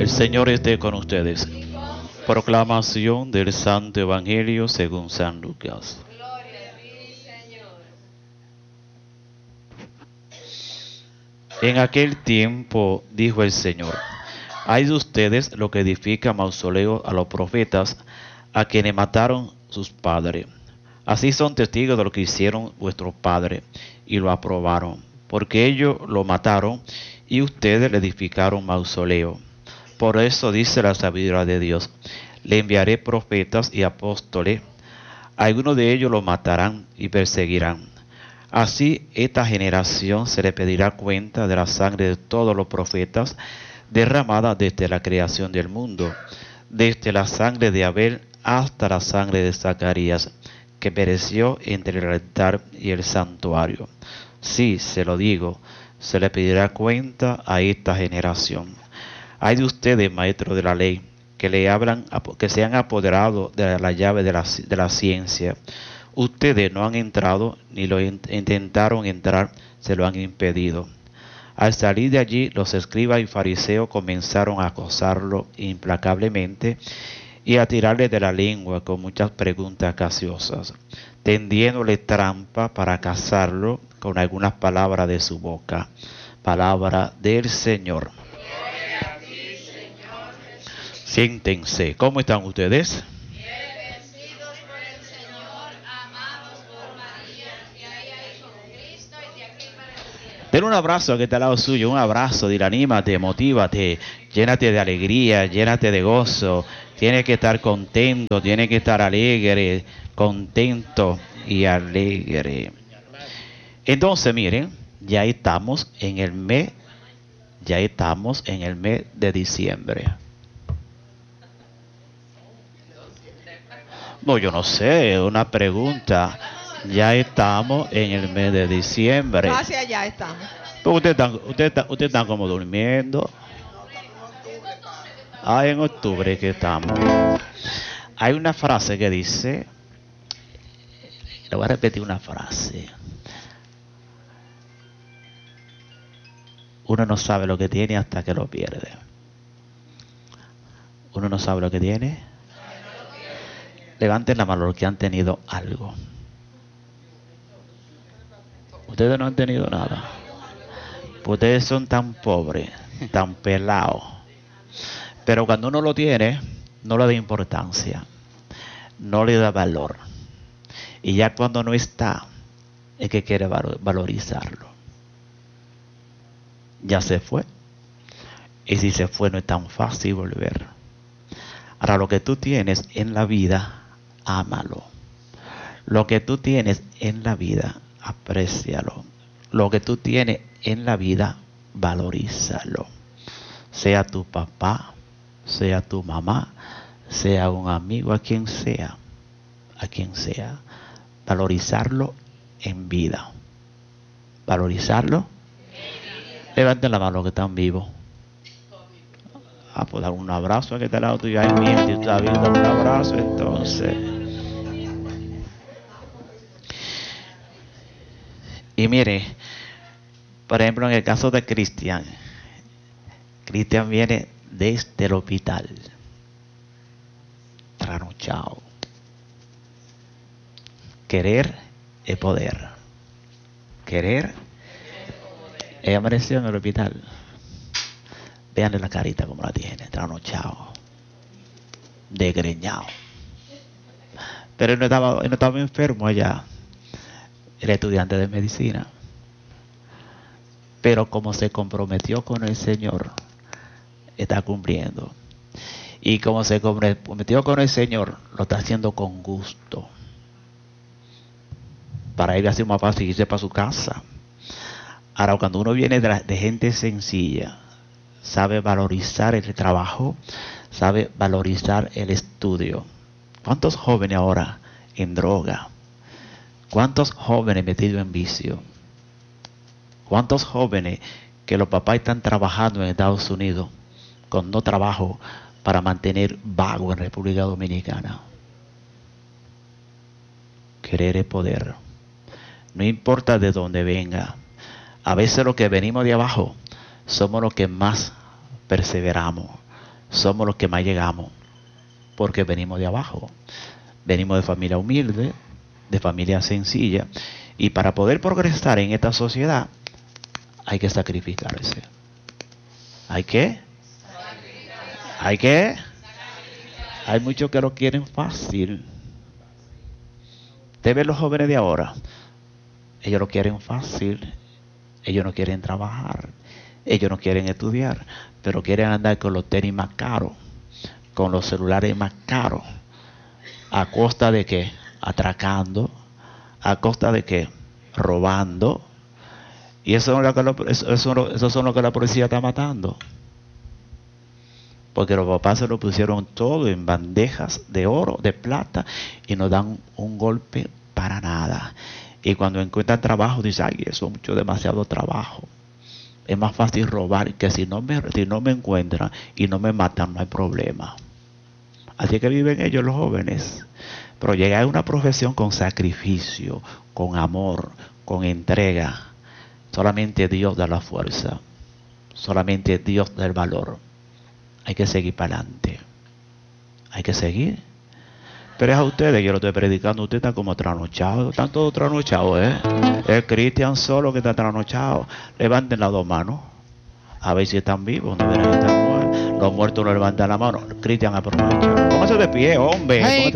El Señor esté con ustedes. Proclamación del Santo Evangelio según San Lucas. Gloria a ti, Señor. En aquel tiempo dijo el Señor: hay de ustedes los que edifican mausoleos a los profetas, a quienes mataron sus padres. Así son testigos de lo que hicieron vuestros padres, y lo aprobaron, porque ellos lo mataron, y ustedes le edificaron mausoleo. Por eso dice la sabiduría de Dios: le enviaré profetas y apóstoles, algunos de ellos lo matarán y perseguirán. Así esta generación se le pedirá cuenta de la sangre de todos los profetas, derramada desde la creación del mundo, desde la sangre de Abel hasta la sangre de Zacarías, que pereció entre el altar y el santuario. Sí, se lo digo, se le pedirá cuenta a esta generación. Hay de ustedes, maestros de la ley, que le hablan, que se han apoderado de la llave de la ciencia. Ustedes no han entrado, ni lo intentaron entrar, se lo han impedido. Al salir de allí, los escribas y fariseos comenzaron a acosarlo implacablemente y a tirarle de la lengua con muchas preguntas capciosas, tendiéndole trampa para cazarlo con algunas palabras de su boca. Palabra del Señor. Gloria a ti, Señor Jesús. Siéntense. ¿Cómo están ustedes? Bendecidos por el Señor, amados por María, que hay ahí con Cristo y de aquí para el cielo. Den un abrazo que está al lado suyo, un abrazo, dile, anímate, motívate, llénate de alegría, llénate de gozo. Tienes que estar contento, tienes que estar alegre, contento y alegre. Entonces, miren, ya estamos en el mes de diciembre. No, yo no sé, una pregunta. Ya estamos en el mes de diciembre. Hacia allá estamos. Pero ustedes están como durmiendo. En octubre que estamos. Hay una frase que dice, le voy a repetir una frase. Uno no sabe lo que tiene hasta que lo pierde. Uno no sabe lo que tiene. Levanten la mano los que han tenido algo. Ustedes no han tenido nada. Ustedes son tan pobres, tan pelados. Pero cuando uno lo tiene, no le da importancia, no le da valor. Y ya cuando no está, es que quiere valorizarlo. Ya se fue. Y si se fue, no es tan fácil volver. Ahora, lo que tú tienes en la vida, ámalo. Lo que tú tienes en la vida, aprécialo. Lo que tú tienes en la vida, valorízalo. Sea tu papá, sea tu mamá, sea un amigo, a quien sea. Valorizarlo en vida. Valorizarlo. Levanten la mano que están vivos. Pues dar un abrazo a que está al lado tuyo. Ay, bien, si tú estás viendo un abrazo, entonces. Y mire, por ejemplo, en el caso de Cristian viene desde el hospital, trasnochado. Querer es poder. Querer. Ella amaneció en el hospital. Véanle la carita como la tiene, trasnochado, desgreñado. Pero él no estaba enfermo allá. Era estudiante de medicina. Pero como se comprometió con el Señor, está cumpliendo. Y como se comprometió con el Señor, lo está haciendo con gusto. Para él ha sido más fácil irse para su casa. Ahora, cuando uno viene de gente sencilla, sabe valorizar el trabajo, sabe valorizar el estudio. ¿Cuántos jóvenes ahora en droga? ¿Cuántos jóvenes metidos en vicio? ¿Cuántos jóvenes que los papás están trabajando en Estados Unidos con no trabajo para mantener vago en República Dominicana? Querer es poder. No importa de dónde venga. A veces los que venimos de abajo somos los que más perseveramos. somos los que más llegamos, porque venimos de abajo, venimos de familia humilde, de familia sencilla, y para poder progresar en esta sociedad hay que sacrificarse. ¿Hay qué? ¿Hay qué? Hay muchos que lo quieren fácil. Usted ve los jóvenes de ahora, ellos lo quieren fácil, ellos no quieren trabajar, ellos no quieren estudiar, pero quieren andar con los tenis más caros, con los celulares más caros. ¿A costa de qué? Atracando. ¿A costa de qué? Robando. Y eso son lo que la policía está matando. Porque los papás se lo pusieron todo en bandejas de oro, de plata, y no dan un golpe para nada. Y cuando encuentran trabajo, dicen, ay, eso es mucho, demasiado trabajo. Es más fácil robar, que si no me encuentran y no me matan, no hay problema. Así que viven ellos los jóvenes. Pero llegar a una profesión con sacrificio, con amor, con entrega, solamente Dios da la fuerza. Solamente Dios da el valor. Hay que seguir para adelante. Hay que seguir. Pero es a ustedes, yo lo estoy predicando, ustedes están como trasnochados, están todos trasnochados, ¿eh? El Cristian solo que está trasnochado. Levanten las dos manos, a ver si están vivos, no verán si están muertos. Los muertos no levantan la mano. Cristian, aprovecha. Póngase de pie, hombre.